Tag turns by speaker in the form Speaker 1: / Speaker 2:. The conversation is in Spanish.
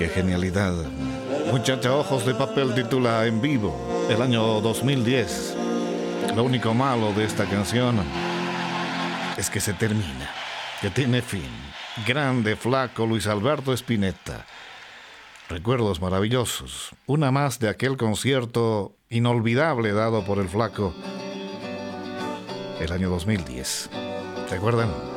Speaker 1: Qué genialidad. Muchacha Ojos de Papel titula En Vivo, el año 2010. Lo único malo de esta canción es que se termina, que tiene fin. Grande, flaco Luis Alberto Spinetta. Recuerdos maravillosos. Una más de aquel concierto inolvidable dado por el flaco el año 2010. ¿Se acuerdan?